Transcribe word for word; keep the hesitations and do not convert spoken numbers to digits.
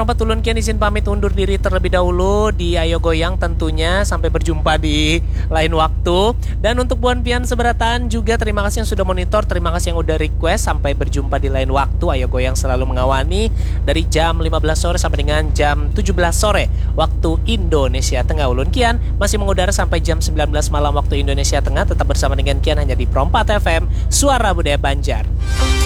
Pak Ulun Kian izin pamit undur diri terlebih dahulu di Ayo Goyang tentunya. Sampai berjumpa di lain waktu. Dan untuk Buan Pian Seberatan juga terima kasih yang sudah monitor, terima kasih yang udah request. Sampai berjumpa di lain waktu. Ayo Goyang selalu mengawani dari jam lima belas sore sampai dengan jam tujuh belas sore waktu Indonesia Tengah. Ulun Kian masih mengudara sampai jam sembilan belas malam waktu Indonesia Tengah. Tetap bersama dengan Kian hanya di Pro empat F M, Suara Budaya Banjar.